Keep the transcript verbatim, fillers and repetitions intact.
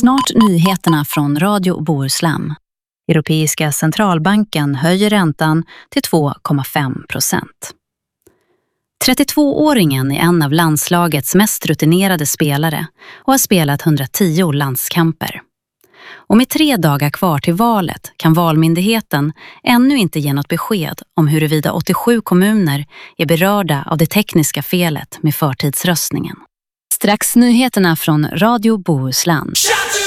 Snart nyheterna från Radio Bohuslän. Europeiska centralbanken höjer räntan till två komma fem procent. trettiotvååringen är en av landslagets mest rutinerade spelare och har spelat hundratio landskamper. Och med tre dagar kvar till valet kan Valmyndigheten ännu inte ge något besked om huruvida åttiosju kommuner är berörda av det tekniska felet med förtidsröstningen. Strax nyheterna från Radio Bohuslän.